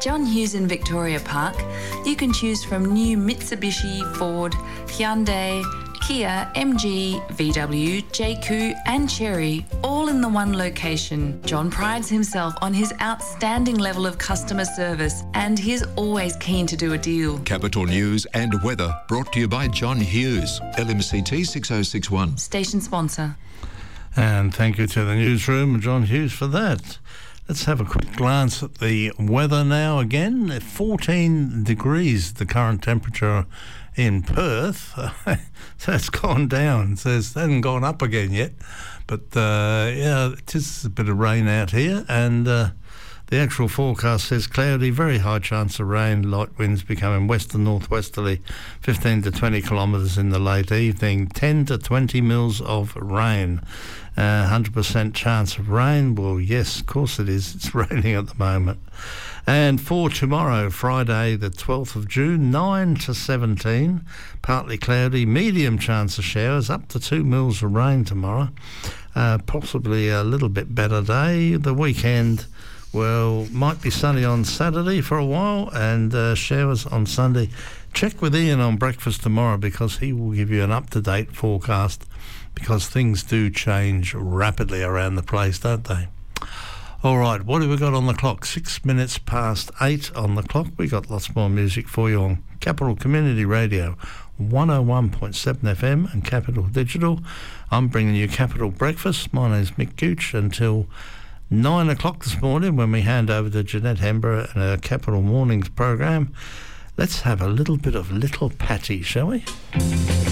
John Hughes in Victoria Park, you can choose from new Mitsubishi, Ford, Hyundai, Kia, MG, VW, JQ and Chery, all in the one location. John prides himself on his outstanding level of customer service and he's always keen to do a deal. Capital News and weather brought to you by John Hughes, LMCT 6061. Station sponsor. And thank you to the newsroom and John Hughes for that. Let's have a quick glance at the weather now again. 14 degrees, the current temperature in Perth. So it's gone down. So it hasn't gone up again yet. But, it is a bit of rain out here. And the actual forecast says cloudy, very high chance of rain, light winds becoming west and northwesterly, 15 to 20 kilometres in the late evening, 10 to 20 mils of rain. 100% chance of rain. Well, yes, of course it is. It's raining at the moment. And for tomorrow, Friday, the 12th of June, 9 to 17, partly cloudy, medium chance of showers, up to 2 mils of rain tomorrow. Possibly a little bit better day. The weekend, well, might be sunny on Saturday for a while and showers on Sunday. Check with Ian on breakfast tomorrow because he will give you an up-to-date forecast because things do change rapidly around the place, don't they? All right, what have we got on the clock? 6 minutes past 8 on the clock. We got lots more music for you on Capital Community Radio, 101.7 FM and Capital Digital. I'm bringing you Capital Breakfast. My name's Mick Gooch until 9 o'clock this morning when we hand over to Jeanette Hemborough and her Capital Mornings program. Let's have a little bit of Little Patty, shall we?